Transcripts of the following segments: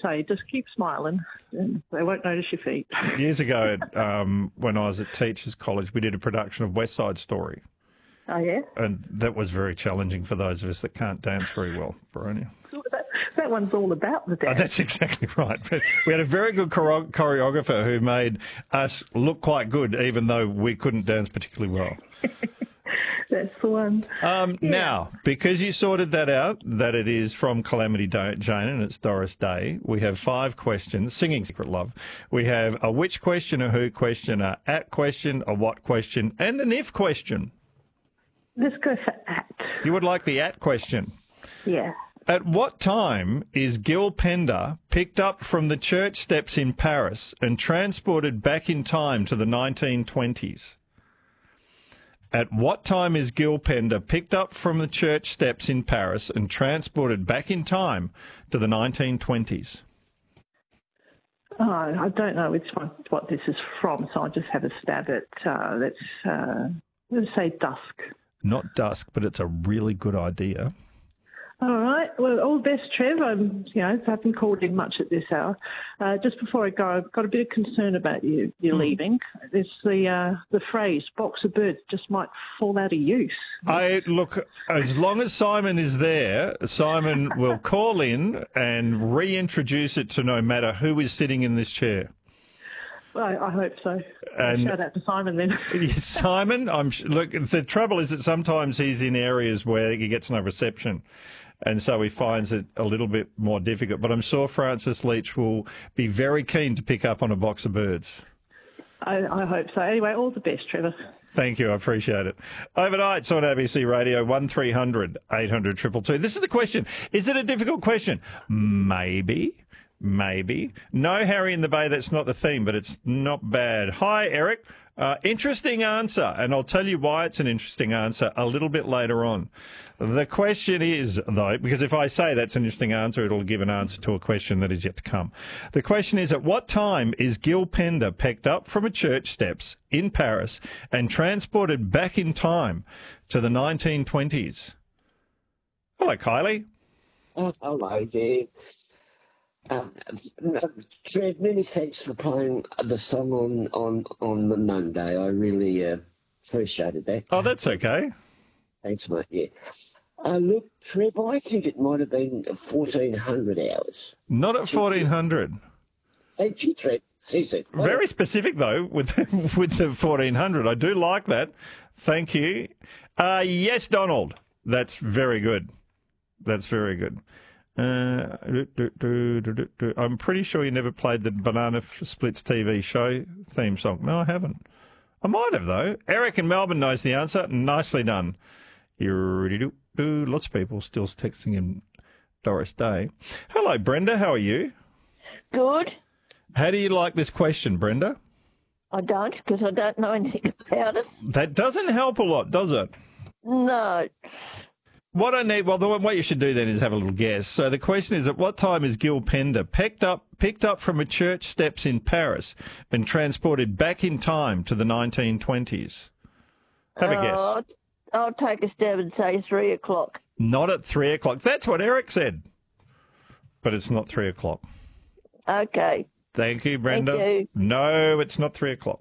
say, just keep smiling and they won't notice your feet. Years ago, when I was at Teachers College, we did a production of West Side Story. Oh, yeah? And that was very challenging for those of us that can't dance very well, Boronia. That one's all about the dance. That's exactly right. But we had a very good choreographer who made us look quite good, even though we couldn't dance particularly well. That's the one. Now, because you sorted that out, that it is from Calamity Jane and it's Doris Day, we have 5 questions. Singing Secret Love. We have a which question, a who question, a at question, a what question, and an if question. Let's go for at. You would like the at question? Yeah. At what time is Gil Pender picked up from the church steps in Paris and transported back in time to the 1920s? At what time is Gil Pender picked up from the church steps in Paris and transported back in time to the 1920s? Oh, I don't know what this is from, so I'll just have a stab at, let's say dusk. Not dusk, but it's a really good idea. All right. Well, all the best, Trev. I haven't called in much at this hour. Just before I go, I've got a bit of concern about you leaving. There's the phrase "box of birds" just might fall out of use. Look, as long as Simon is there, Simon will call in and reintroduce it to no matter who is sitting in this chair. Well, I hope so. And shout out to Simon then. Simon, look, the trouble is that sometimes he's in areas where he gets no reception, and so he finds it a little bit more difficult. But I'm sure Francis Leach will be very keen to pick up on a box of birds. I hope so. Anyway, all the best, Trevor. Thank you. I appreciate it. Overnights on ABC Radio, 1300 800 222. This is the question. Is it a difficult question? Maybe. No, Harry in the Bay, that's not the theme, but it's not bad. Hi, Eric. Interesting answer, and I'll tell you why it's an interesting answer a little bit later on. The question is, though, because if I say that's an interesting answer, it'll give an answer to a question that is yet to come. The question is, at what time is Gil Pender picked up from a church steps in Paris and transported back in time to the 1920s? Hello, Kylie. Oh, hello, dear. Trev, many thanks for playing the song on the Monday. I really appreciated that. Oh, that's okay. Thanks, mate. Yeah. Look, Trev, I think it might have been 1400 hours. Not at 1400. Thank you, Trev. See. Very specific, though, with the 1400. I do like that. Thank you. Yes, Donald. That's very good. That's very good. I'm pretty sure you never played the Banana Splits TV show theme song. No, I haven't. I might have, though. Eric in Melbourne knows the answer. Nicely done. Lots of people still texting in Doris Day. Hello, Brenda. How are you? Good. How do you like this question, Brenda? I don't, because I don't know anything about it. That doesn't help a lot, does it? No. What you should do then is have a little guess. So the question is, at what time is Gil Pender picked up from a church steps in Paris and transported back in time to the 1920s? Have a guess. I'll take a stab and say 3 o'clock. Not at 3 o'clock. That's what Eric said. But it's not 3 o'clock. Okay. Thank you, Brenda. Thank you. No, it's not 3 o'clock.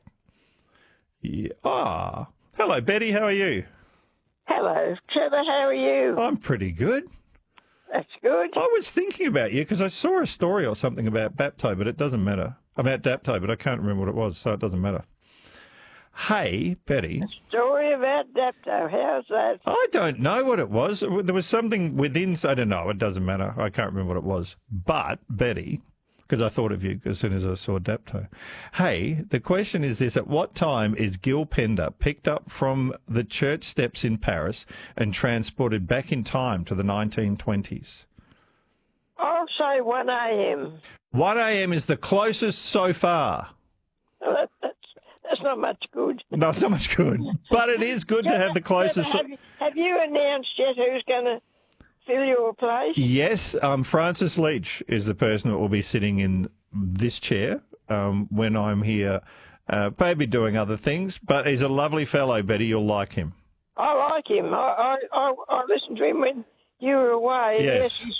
Yeah. Hello, Betty. How are you? Hello, Trevor, how are you? I'm pretty good. That's good. I was thinking about you because I saw a story or something about Bapto, but it doesn't matter. About Dapto, but I can't remember what it was, so it doesn't matter. Hey, Betty. A story about Dapto, how's that? I don't know what it was. There was something within, I don't know, it doesn't matter. I can't remember what it was. But, Betty, because I thought of you as soon as I saw Dapto. Hey, the question is this: at what time is Gil Pender picked up from the church steps in Paris and transported back in time to the 1920s? I'll say 1 a.m. 1 a.m. is the closest so far. Oh, that's not much good. No, it's not much good. But it is good to have the closest. Have you announced yet who's going to fill your place? Yes, Francis Leach is the person that will be sitting in this chair when I'm here, maybe doing other things. But he's a lovely fellow, Betty. You'll like him. I like him. I listened to him when you were away. Yes.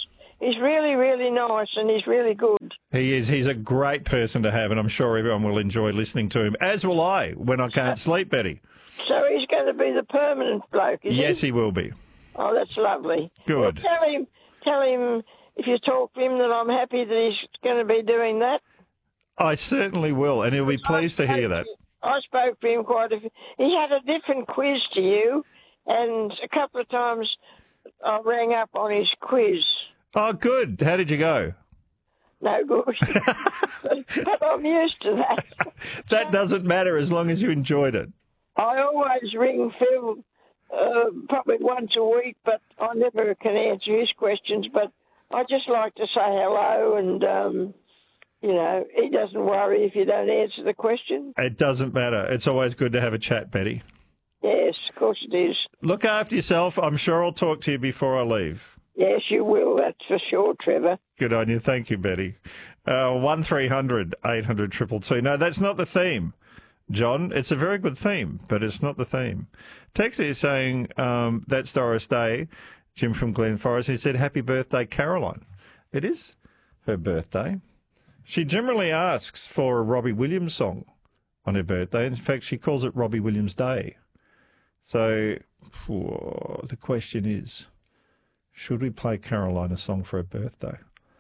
He's really, really nice and he's really good. He is. He's a great person to have, and I'm sure everyone will enjoy listening to him, as will I when I can't sleep, Betty. So he's going to be the permanent bloke, is he? Yes, he will be. Oh, that's lovely. Good. Well, tell him if you talk to him that I'm happy that he's going to be doing that. I certainly will, and he'll be pleased to hear that. I spoke to him quite a few. He had a different quiz to you, and a couple of times I rang up on his quiz. Oh, good. How did you go? No good. But I'm used to that. That doesn't matter as long as you enjoyed it. I always ring Phil probably once a week, but I never can answer his questions. But I just like to say hello, and, he doesn't worry if you don't answer the question. It doesn't matter. It's always good to have a chat, Betty. Yes, of course it is. Look after yourself. I'm sure I'll talk to you before I leave. Yes, you will, that's for sure, Trevor. Good on you. Thank you, Betty. 1300 800 222. No, that's not the theme, John. It's a very good theme, but it's not the theme. Texie is saying, that's Doris Day, Jim from Glen Forest. He said, happy birthday, Caroline. It is her birthday. She generally asks for a Robbie Williams song on her birthday. In fact, she calls it Robbie Williams Day. So the question is, should we play Caroline a song for her birthday?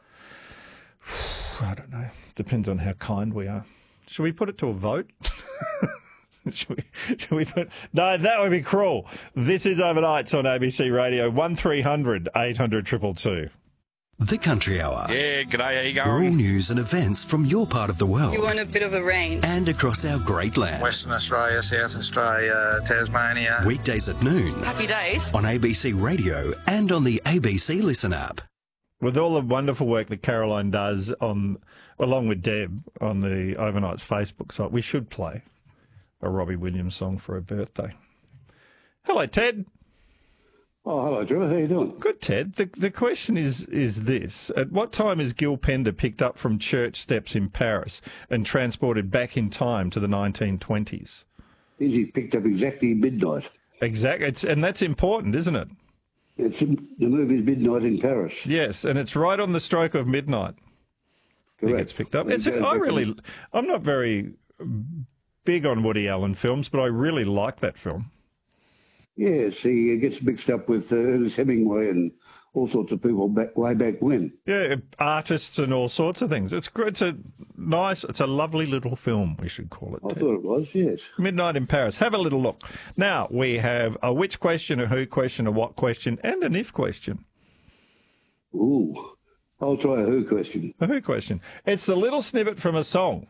I don't know. Depends on how kind we are. Should we put it to a vote? Should we put... No, that would be cruel. This is Overnights on ABC Radio, 1300 800 222. The Country Hour. Yeah, g'day, how you All going? news and events from your part of the world. You want a bit of a range. And across our great land. Western Australia, South Australia, Tasmania. Weekdays at noon. Happy days. On ABC Radio and on the ABC Listen app. With all the wonderful work that Caroline does along with Deb on the Overnights Facebook site, we should play a Robbie Williams song for her birthday. Hello, Ted. Oh, hello, Trevor. How you doing? Good, Ted. The question is this. At what time is Gil Pender picked up from church steps in Paris and transported back in time to the 1920s? He picked up exactly midnight. Exactly. And that's important, isn't it? The movie's Midnight in Paris. Yes, and it's right on the stroke of midnight. Correct. It gets picked up. I'm not very big on Woody Allen films, but I really like that film. Yes, he gets mixed up with Ernest Hemingway and all sorts of people way back when. Yeah, artists and all sorts of things. It's a lovely little film, we should call it. I thought it was, yes. Midnight in Paris. Have a little look. Now, we have a which question, a who question, a what question, and an if question. Ooh, I'll try a who question. A who question. It's the little snippet from a song.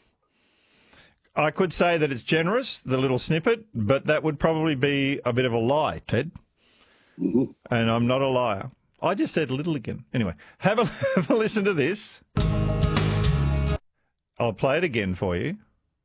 I could say that it's generous, the little snippet, but that would probably be a bit of a lie, Ted. Mm-hmm. And I'm not a liar. I just said little again. Anyway, have a listen to this. I'll play it again for you.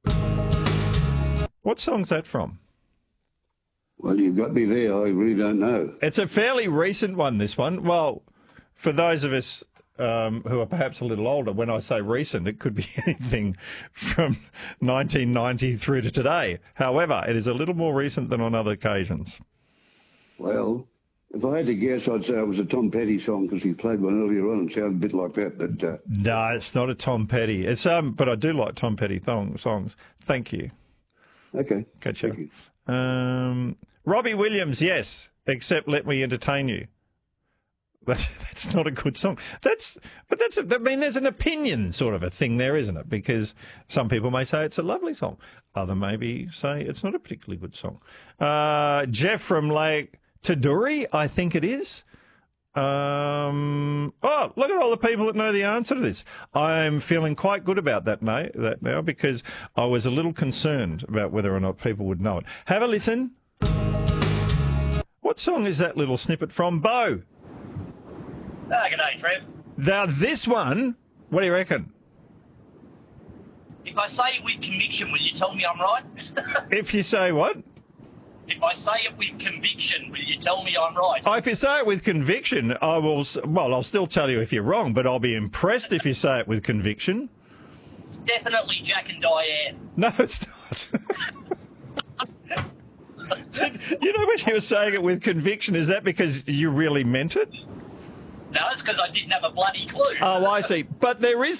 What song's that from? Well, you've got me there. I really don't know. It's a fairly recent one, this one. Well, for those of us who are perhaps a little older, when I say recent, it could be anything from 1990 through to today. However, it is a little more recent than on other occasions. Well, if I had to guess, I'd say it was a Tom Petty song because he played one earlier on and sounded a bit like that. But no, it's not a Tom Petty. It's but I do like Tom Petty songs. Thank you. Okay. Catch Thank you. you. Robbie Williams, yes, except Let Me Entertain You. That's not a good song. There's an opinion sort of a thing there, isn't it? Because some people may say it's a lovely song. Other maybe say it's not a particularly good song. Jeff from Lake Taduri, I think it is. Oh, look at all the people that know the answer to this. I'm feeling quite good about that now because I was a little concerned about whether or not people would know it. Have a listen. What song is that little snippet from, Bo? G'day, Trev. Now, this one, what do you reckon? If I say it with conviction, will you tell me I'm right? If you say what? If I say it with conviction, will you tell me I'm right? Oh, if you say it with conviction, I will. Well, I'll still tell you if you're wrong, but I'll be impressed if you say it with conviction. It's definitely Jack and Diane. No, it's not. You know when you were saying it with conviction, is that because you really meant it? No, it's because I didn't have a bloody clue. Oh, I see. But there is